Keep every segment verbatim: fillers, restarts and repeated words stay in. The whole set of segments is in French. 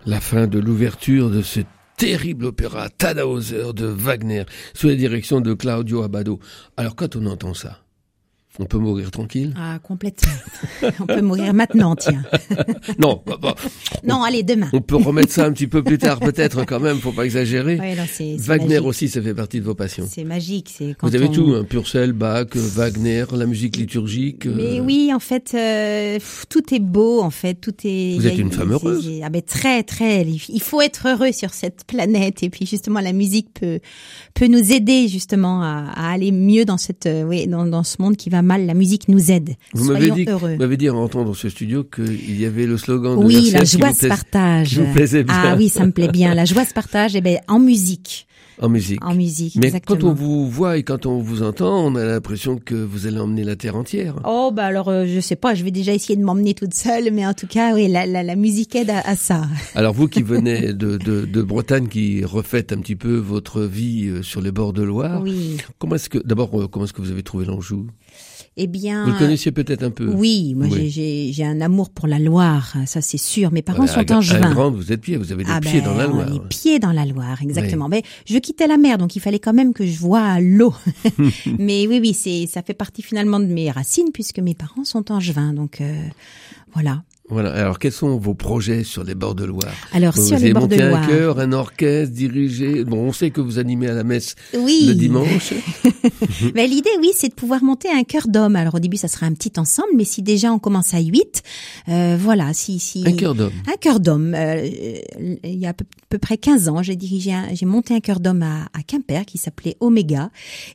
La fin de l'ouverture de ce terrible opéra Tannhäuser de Wagner, sous la direction de Claudio Abbado. Alors quand on entend ça, on peut mourir tranquille? Ah, complètement. On peut mourir maintenant, tiens. Non, bah, bah, non, on, allez, demain. On peut remettre ça un petit peu plus tard, peut-être quand même, faut pas exagérer. Ouais, non, c'est, c'est Wagner magique. aussi, ça fait partie de vos passions. C'est magique. C'est quand Vous avez on... tout, hein, Purcell, Bach, Wagner, la musique liturgique. Mais euh... oui, en fait, euh, tout est beau, en fait, tout est... Vous êtes une femme heureuse. Ah ben très, très. Il faut être heureux sur cette planète, et puis justement, la musique peut peut nous aider justement à, à aller mieux dans cette, euh, oui, dans, dans ce monde qui va mal. La musique nous aide. Vous Soyons m'avez dit, heureux. vous m'avez dit en rentrant dans ce studio qu'il y avait le slogan de oui, la la joie se plaise, partage. Qui vous plaisait bien. Ah oui, ça me plaît bien. La joie se partage, et ben en musique. En musique. En musique, Mais exactement. quand on vous voit et quand on vous entend, on a l'impression que vous allez emmener la terre entière. Oh bah alors euh, je sais pas, je vais déjà essayer de m'emmener toute seule, mais en tout cas oui, la la, la musique aide à, à ça. Alors vous qui venez de, de de Bretagne, qui refaites un petit peu votre vie sur les bords de Loire. Oui. Comment est-ce que d'abord comment est-ce que vous avez trouvé l'Anjou? Eh bien, vous le connaissiez peut-être un peu. Oui, moi oui. j'ai j'ai j'ai un amour pour la Loire, ça c'est sûr. Mes parents ouais, sont à, angevins. À Grande, vous êtes pieds, vous avez les ah pieds ben, dans la Loire. Les pieds dans la Loire, exactement. Oui. Mais je quittais la mer, donc il fallait quand même que je voie l'eau. Mais oui, oui, c'est ça fait partie finalement de mes racines puisque mes parents sont angevins, donc euh, voilà. Voilà. Alors, quels sont vos projets sur les bords de Loire? Alors, vous sur les bords de Loire. Vous avez monté un chœur, un orchestre, dirigé. Bon, on sait que vous animez à la messe oui. le dimanche. Mais l'idée, oui, c'est de pouvoir monter un chœur d'homme. Alors, au début, ça sera un petit ensemble, mais si déjà on commence à huit, euh, voilà, si, si. Un chœur d'homme. Un chœur d'homme. Euh, il y a à peu, peu près quinze ans, j'ai dirigé, un, j'ai monté un chœur d'homme à, à Quimper qui s'appelait Oméga.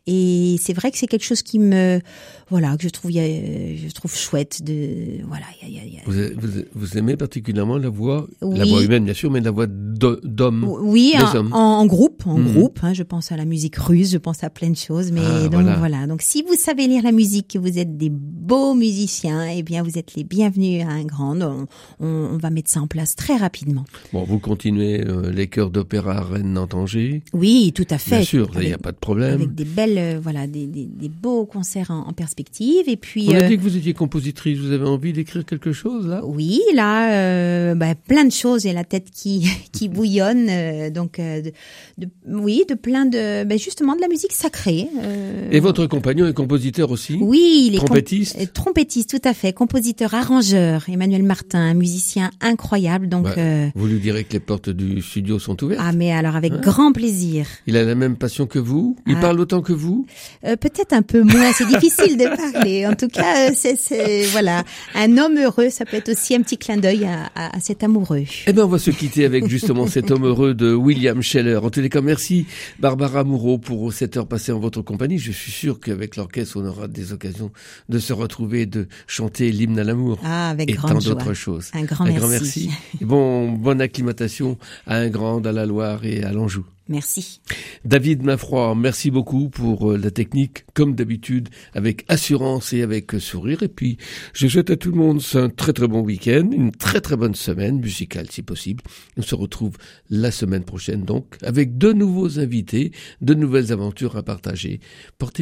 Et c'est vrai que c'est quelque chose qui me, voilà, que je trouve, je trouve chouette de, voilà, il y a, il y a, vous, vous, vous aimez particulièrement la voix, oui. la voix humaine bien sûr, mais la voix d'homme. Oui, des en, hommes. En, en groupe, en mmh. groupe. Hein, je pense à la musique russe, je pense à plein de choses. Mais ah, donc voilà. voilà. Donc si vous savez lire la musique, que vous êtes des beaux musiciens, eh bien vous êtes les bienvenus à un grand. On, on, on va mettre ça en place très rapidement. Bon, vous continuez euh, les chœurs d'opéra Rennes, Nantes, Angers. Oui, tout à fait. Bien sûr, il n'y avec, a pas de problème. Avec des belles, euh, voilà, des, des, des beaux concerts en, en perspective. Et puis. On a euh, dit que vous étiez compositrice. Vous avez envie d'écrire quelque chose là? Oui, là, euh, bah, plein de choses. J'ai la tête qui qui bouillonne. Euh, donc, euh, de, de, oui, de plein de, bah, justement, de la musique sacrée. Euh, Et votre compagnon est compositeur aussi? Oui, il est trompettiste. Com- trompettiste, tout à fait. Compositeur, arrangeur. Emmanuel Martin, un musicien incroyable. Donc, bah, euh, vous lui direz que les portes du studio sont ouvertes. Ah, mais alors avec hein? grand plaisir. Il a la même passion que vous? Il ah. parle autant que vous? euh, Peut-être un peu moins. C'est difficile de parler. En tout cas, euh, c'est, c'est voilà, un homme heureux. Ça peut être aussi un petit clin d'œil à, à, à cet amoureux. Eh ben, on va se quitter avec justement cet homme heureux de William Scheller. En tous les cas, merci Barbara Moureau pour cette heure passée en votre compagnie. Je suis sûr qu'avec l'orchestre, on aura des occasions de se retrouver, de chanter l'hymne à l'amour. Ah, avec et grande tant joie. d'autres choses. Un grand un merci. Grand merci. Et bon, bonne acclimatation à un grand, à la Loire et à l'Anjou. Merci. David Maffroy, merci beaucoup pour la technique, comme d'habitude, avec assurance et avec sourire. Et puis, je souhaite à tout le monde un très très bon week-end, une très très bonne semaine musicale si possible. On se retrouve la semaine prochaine donc, avec de nouveaux invités, de nouvelles aventures à partager. Portez